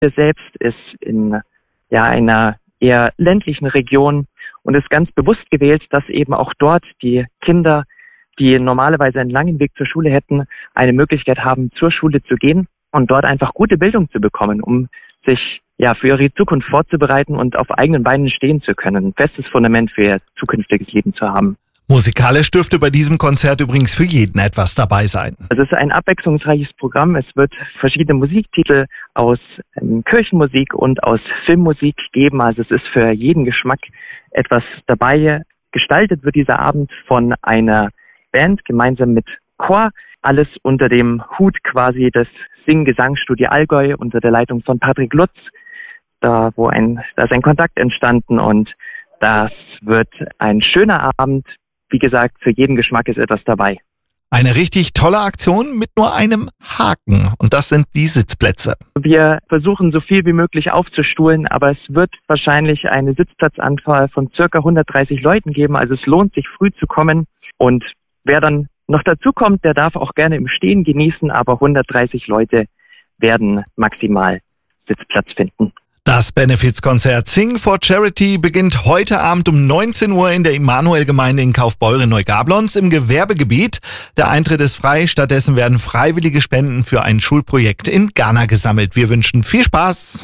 selbst ist in einer eher ländlichen Region und ist ganz bewusst gewählt, dass eben auch dort die Kinder, die normalerweise einen langen Weg zur Schule hätten, eine Möglichkeit haben, zur Schule zu gehen und dort einfach gute Bildung zu bekommen, um sich für ihre Zukunft vorzubereiten und auf eigenen Beinen stehen zu können. Ein festes Fundament für ihr zukünftiges Leben zu haben. Musikalisch dürfte bei diesem Konzert übrigens für jeden etwas dabei sein. Es ist ein abwechslungsreiches Programm. Es wird verschiedene Musiktitel aus Kirchenmusik und aus Filmmusik geben. Also es ist für jeden Geschmack etwas dabei. Gestaltet wird dieser Abend von einer Band gemeinsam mit Chor. Alles unter dem Hut quasi des Sing-Gesangstudio Allgäu unter der Leitung von Patrick Lutz. Da ist ein Kontakt entstanden und das wird ein schöner Abend. Wie gesagt, für jeden Geschmack ist etwas dabei. Eine richtig tolle Aktion mit nur einem Haken. Und das sind die Sitzplätze. Wir versuchen so viel wie möglich aufzustuhlen, aber es wird wahrscheinlich eine Sitzplatzanzahl von ca. 130 Leuten geben. Also es lohnt sich früh zu kommen. Und wer dann noch dazu kommt, der darf auch gerne im Stehen genießen. Aber 130 Leute werden maximal Sitzplatz finden. Das Benefizkonzert Sing for Charity beginnt heute Abend um 19 Uhr in der Immanuelgemeinde in Kaufbeuren-Neugablonz im Gewerbegebiet. Der Eintritt ist frei, stattdessen werden freiwillige Spenden für ein Schulprojekt in Ghana gesammelt. Wir wünschen viel Spaß.